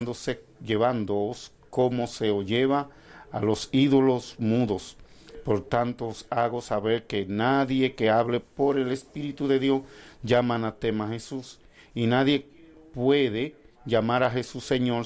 llevándoos como se os lleva a los ídolos mudos. Por tanto os hago saber que nadie que hable por el Espíritu de Dios llama anatema a Jesús, y nadie puede llamar a Jesús Señor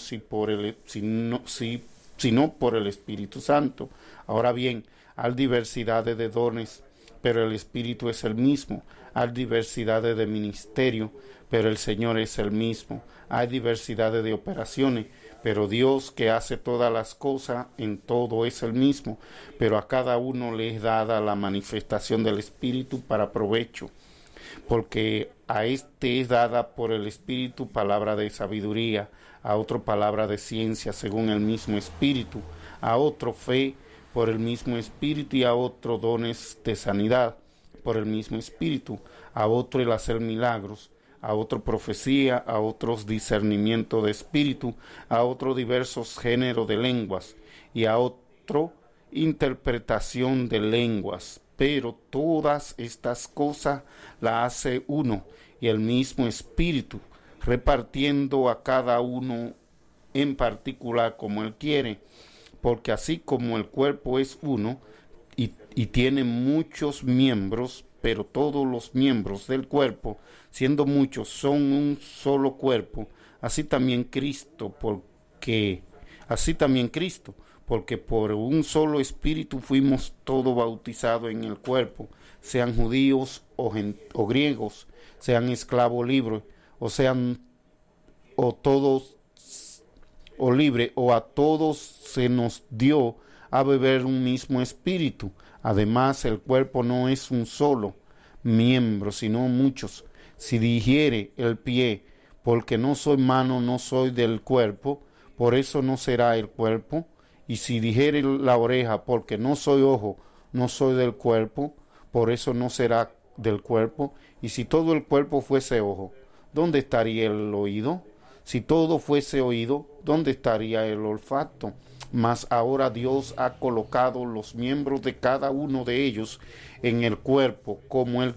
sino por el Espíritu Santo. Ahora bien, hay diversidades de dones, pero el Espíritu es el mismo. Hay diversidades de ministerio, pero el Señor es el mismo. Hay diversidades de operaciones, pero Dios, que hace todas las cosas en todo, es el mismo. Pero a cada uno le es dada la manifestación del Espíritu para provecho, porque a este es dada por el Espíritu palabra de sabiduría, a otro palabra de ciencia según el mismo Espíritu, a otro fe por el mismo Espíritu, y a otro dones de sanidad por el mismo Espíritu, a otro el hacer milagros, a otro profecía, a otros discernimiento de espíritu, a otro diversos géneros de lenguas, y a otro interpretación de lenguas. Pero todas estas cosas las hace uno y el mismo Espíritu, repartiendo a cada uno en particular como Él quiere, porque así como el cuerpo es uno y tiene muchos miembros, pero todos los miembros del cuerpo, siendo muchos, son un solo cuerpo, así también Cristo, porque por un solo Espíritu fuimos todos bautizados en el cuerpo, sean judíos o griegos, sean esclavos libres, o libres, o a todos se nos dio a beber un mismo Espíritu. Además, el cuerpo no es un solo miembro, sino muchos. Si dijere el pie, porque no soy mano, no soy del cuerpo, por eso no será el cuerpo. Y si dijere la oreja, porque no soy ojo, no soy del cuerpo, por eso no será del cuerpo. Y si todo el cuerpo fuese ojo, ¿dónde estaría el oído? Si todo fuese oído, ¿dónde estaría el olfato? Mas ahora Dios ha colocado los miembros de cada uno de ellos en el cuerpo, como Él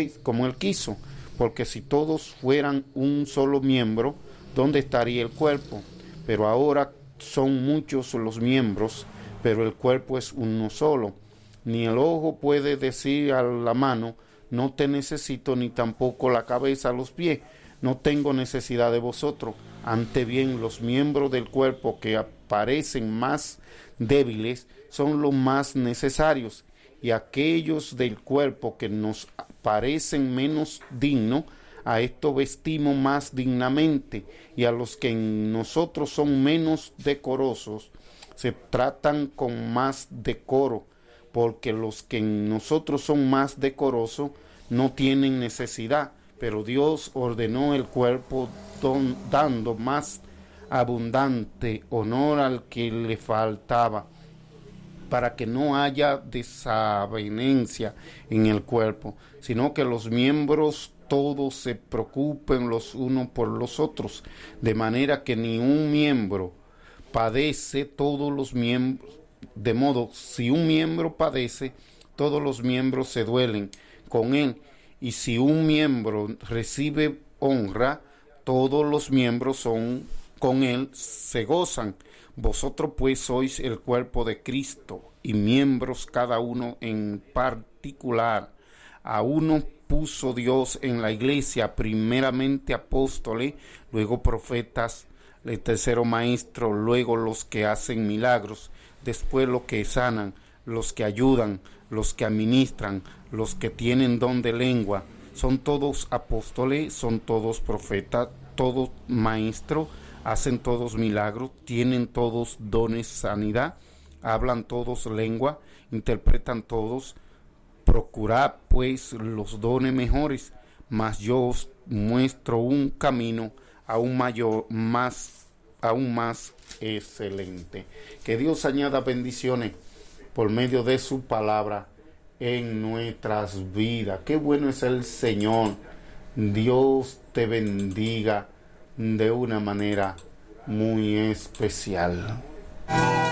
quiso. Porque si todos fueran un solo miembro, ¿dónde estaría el cuerpo? Pero ahora son muchos los miembros, pero el cuerpo es uno solo. Ni el ojo puede decir a la mano, no te necesito, ni tampoco la cabeza a los pies, no tengo necesidad de vosotros. Ante bien, los miembros del cuerpo que parecen más débiles son los más necesarios, y aquellos del cuerpo que nos parecen menos dignos, a esto vestimos más dignamente, y a los que en nosotros son menos decorosos se tratan con más decoro, porque los que en nosotros son más decorosos no tienen necesidad, pero Dios ordenó el cuerpo dando más abundante honor al que le faltaba, para que no haya desavenencia en el cuerpo, sino que los miembros todos se preocupen los unos por los otros, de manera que ni un miembro padece, todos los miembros, de modo, si un miembro padece, todos los miembros se duelen con él, y si un miembro recibe honra, todos los miembros con él se gozan. Vosotros pues sois el cuerpo de Cristo, y miembros cada uno en particular. A uno puso Dios en la iglesia, primeramente apóstoles, luego profetas, el tercero maestro, luego los que hacen milagros, después los que sanan, los que ayudan, los que administran, los que tienen don de lengua. Son todos apóstoles, son todos profetas, todos maestros, hacen todos milagros, tienen todos dones sanidad, hablan todos lengua, interpretan todos. Procurad pues los dones mejores, mas yo os muestro un camino aún más excelente. Que Dios añada bendiciones por medio de su palabra en nuestras vidas. Qué bueno es el Señor. Dios te bendiga de una manera muy especial.